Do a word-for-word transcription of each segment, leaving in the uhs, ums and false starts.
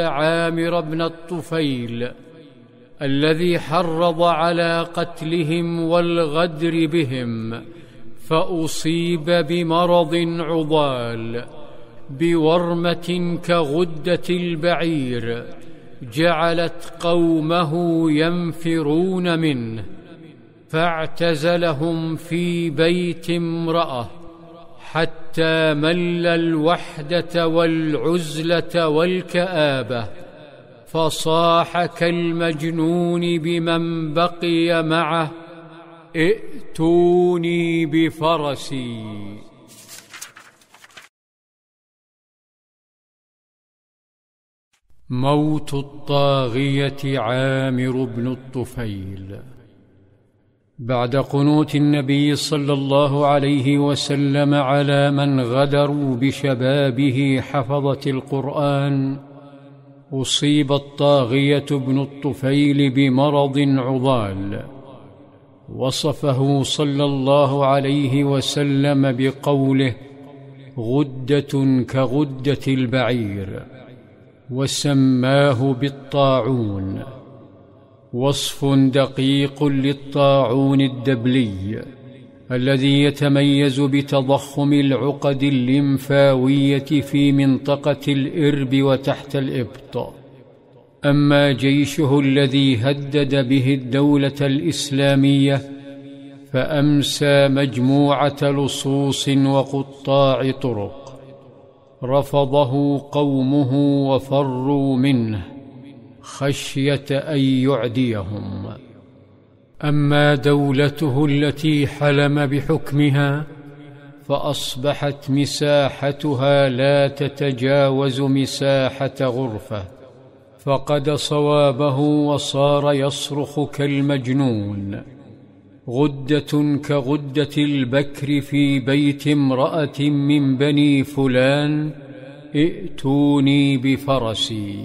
عامر بن الطفيل الذي حرض على قتلهم والغدر بهم، فأصيب بمرض عضال بورمة كغدة البعير جعلت قومه ينفرون منه، فاعتزلهم في بيت امرأة حتى مل الوحدة والعزلة والكآبة، فصاح كالمجنون بمن بقي معه: ائتوني بفرسي. موت الطاغية عامر بن الطفيل. بعد قنوت النبي صلى الله عليه وسلم على من غدروا بشبابه حفظة القرآن، أصيب الطاغية بن الطفيل بمرض عضال، وصفه صلى الله عليه وسلم بقوله: غدة كغدة البعير، وسماه بالطاعون، وصف دقيق للطاعون الدبلي الذي يتميز بتضخم العقد الليمفاوية في منطقة الإرب وتحت الإبط. أما جيشه الذي هدد به الدولة الإسلامية فأمسى مجموعة لصوص وقطاع طرق، رفضه قومه وفروا منه خشية أن يعديهم. أما دولته التي حلم بحكمها فأصبحت مساحتها لا تتجاوز مساحة غرفة، فقد صوابه وصار يصرخ كالمجنون: غدة كغدة البكر في بيت امرأة من بني فلان، ائتوني بفرسي.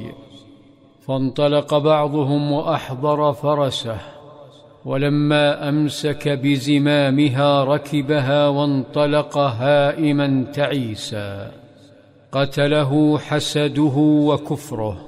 فانطلق بعضهم وأحضر فرسه، ولما أمسك بزمامها ركبها وانطلق هائما تعيسا. قتله حسده وكفره،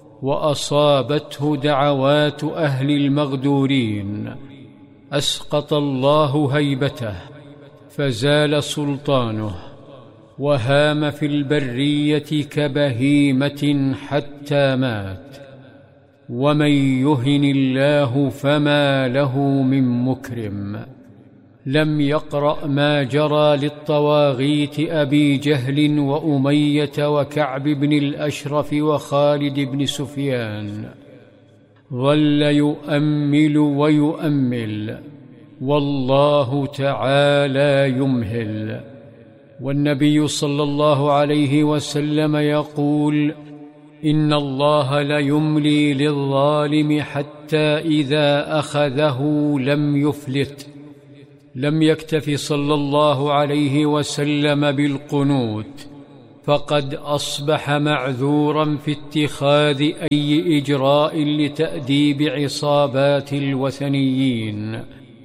وأصابته دعوات أهل المغدورين، أسقط الله هيبته فزال سلطانه، وهام في البرية كبهيمة حتى مات. ومن يهن الله فما له من مكرم. لم يقرأ ما جرى للطواغيت أبي جهل وأمية وكعب بن الأشرف وخالد بن سفيان، ظل يؤمل ويؤمل، والله تعالى يمهل. والنبي صلى الله عليه وسلم يقول: إن الله ليملي للظالم حتى إذا أخذه لم يفلت. لم يكتف صلى الله عليه وسلم بالقنوت، فقد أصبح معذورا في اتخاذ أي إجراء لتأديب عصابات الوثنيين،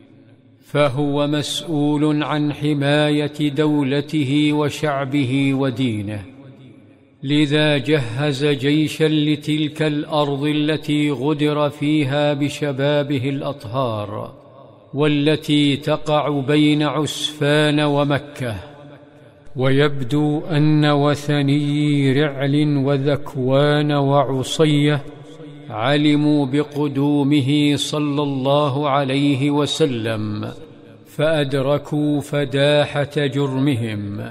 فهو مسؤول عن حماية دولته وشعبه ودينه. لذا جهز جيشا لتلك الأرض التي غدر فيها بشبابه الأطهار، والتي تقع بين عسفان ومكة. ويبدو أن وثني رعل وذكوان وعصية علموا بقدومه صلى الله عليه وسلم، فأدركوا فداحة جرمهم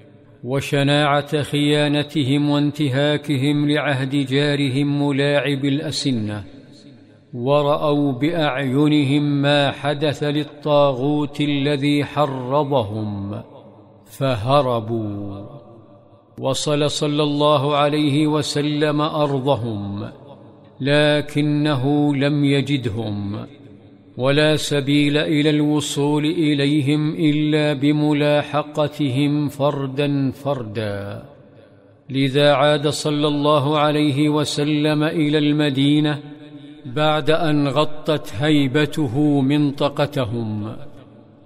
وشناعة خيانتهم وانتهاكهم لعهد جارهم ملاعب الأسنة، ورأوا بأعينهم ما حدث للطاغوت الذي حرضهم فهربوا. وصل صلى الله عليه وسلم أرضهم، لكنه لم يجدهم، ولا سبيل إلى الوصول إليهم إلا بملاحقتهم فردا فردا. لذا عاد صلى الله عليه وسلم إلى المدينة بعد أن غطت هيبته منطقتهم،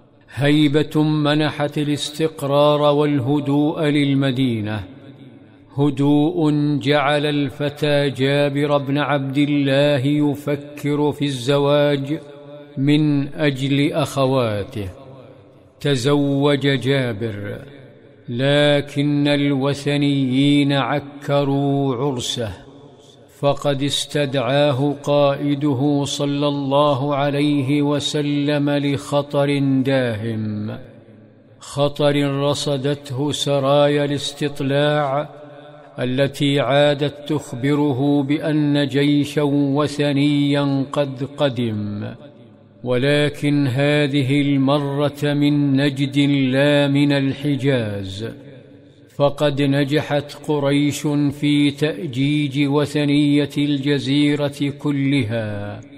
هيبة منحت الاستقرار والهدوء للمدينة. هدوء جعل الفتى جابر بن عبد الله يفكر في الزواج من أجل أخواته. تزوج جابر، لكن الوثنيين عكروا عرسه، فقد استدعاه قائده صلى الله عليه وسلم لخطر داهم، خطر رصدته سرايا الاستطلاع التي عادت تخبره بأن جيشا وثنيا قد قدم، ولكن هذه المرة من نجد لا من الحجاز. فقد نجحت قريش في تأجيج وثنية الجزيرة كلها،